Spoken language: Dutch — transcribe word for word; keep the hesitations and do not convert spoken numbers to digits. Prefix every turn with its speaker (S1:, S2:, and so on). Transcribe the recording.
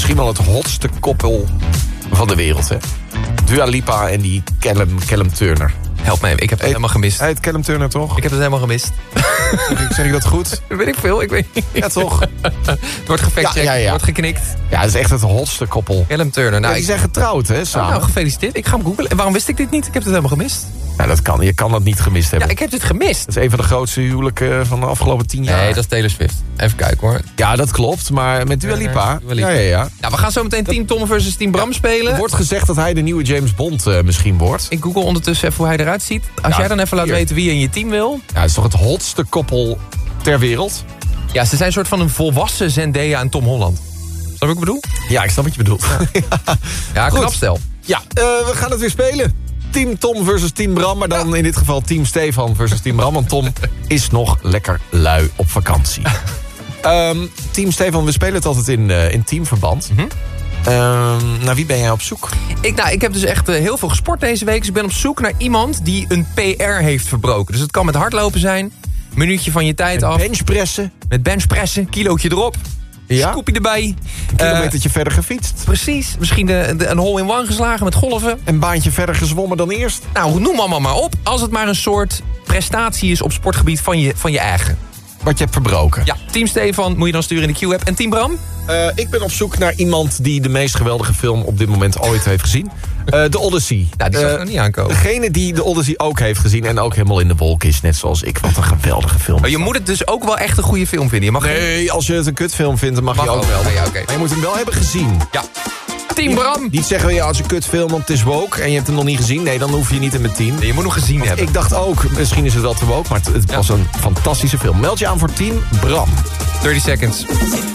S1: misschien wel het hotste koppel van de wereld, hè? Dua Lipa en die Callum, Callum Turner.
S2: Help mij, ik heb het
S1: Heet,
S2: helemaal gemist.
S1: Hij heet Callum Turner, toch?
S2: Ik heb het helemaal gemist.
S1: Zeg, zeg ik dat goed?
S2: Weet ik veel, ik weet niet.
S1: Ja, toch?
S2: Het wordt gefactcheckt,
S1: Ja, ja, ja.
S2: wordt geknikt.
S1: Ja, het is echt het hotste koppel.
S2: Callum Turner. Nou,
S1: Ja, die
S2: ik,
S1: zijn getrouwd, hè,
S2: oh,
S1: samen.
S2: nou, gefeliciteerd. Ik ga hem googlen. En waarom wist ik dit niet? Ik heb het helemaal gemist.
S1: Ja, dat kan. Je kan dat niet gemist hebben.
S2: Ja, ik heb dit gemist.
S1: Dat is een van de grootste huwelijken van de afgelopen tien jaar.
S2: Nee, dat is Taylor Swift. Even kijken hoor.
S1: Ja, dat klopt. Maar met Dua Lipa...
S2: Dua Lipa.
S1: Ja, ja, ja.
S2: Nou, we gaan zo meteen Team Tom versus Team Bram spelen.
S1: Er wordt gezegd dat hij de nieuwe James Bond uh, misschien wordt.
S2: Ik google ondertussen even hoe hij eruit ziet. Als
S1: Ja,
S2: jij dan even laat
S1: hier.
S2: weten wie je in je team wil.
S1: Ja, het is toch het hotste koppel ter wereld?
S2: Ja, ze zijn een soort van een volwassen Zendaya en Tom Holland. Snap je wat ik bedoel?
S1: Ja, ik snap wat je bedoelt. Ja,
S2: Ja,
S1: Goed.
S2: knap stel.
S1: ja uh, we gaan het weer spelen. Team Tom versus Team Bram. Maar dan in dit geval Team Stefan versus Team Bram. Want Tom is nog lekker lui op vakantie. um, team Stefan, we spelen het altijd in, uh, in teamverband.
S2: Mm-hmm.
S1: Um, naar wie ben jij op zoek?
S2: Ik, nou, ik heb dus echt uh, heel veel gesport deze week. Dus ik ben op zoek naar iemand die een P R heeft verbroken. Dus het kan met hardlopen zijn. Minuutje van je tijd af.
S1: Benchpressen.
S2: Met benchpressen. Kilootje erop.
S1: Ja?
S2: Scoopje erbij.
S1: Een kilometertje uh, verder gefietst.
S2: Precies. Misschien de, de, een hole-in-one geslagen met golven.
S1: Een baantje verder gezwommen dan eerst.
S2: Nou, noem allemaal maar op. Als het maar een soort prestatie is op sportgebied van je, van je eigen.
S1: Wat je hebt verbroken.
S2: Ja, Team Stefan moet je dan sturen in de Q-app. En Team Bram?
S1: Uh, ik ben op zoek naar iemand die de meest geweldige film op dit moment ooit heeft gezien. Uh, de Odyssey.
S2: Nou, die zag
S1: uh,
S2: er nog niet aankomen.
S1: Degene die de Odyssey ook heeft gezien en ook helemaal in de wolk is. Net zoals ik. Wat een geweldige film.
S2: Maar je moet het dus ook wel echt een goede film vinden. Je mag
S1: Nee, als je het een kutfilm vindt, dan mag,
S2: Mag
S1: je ook
S2: ook.
S1: wel.
S2: Ja, ja, okay.
S1: Maar je moet hem wel hebben gezien.
S2: Ja. Team Bram.
S1: Niet zeggen, ja, als je kutfilm, want het is woke en je hebt hem nog niet gezien. Nee, dan hoef je niet in mijn team.
S2: Nee, je moet nog gezien
S1: Want
S2: hebben.
S1: ik dacht ook, misschien is het wel te woke, maar het, het
S2: Ja.
S1: was een fantastische film. Meld je aan voor Team Bram.
S2: dertig seconds.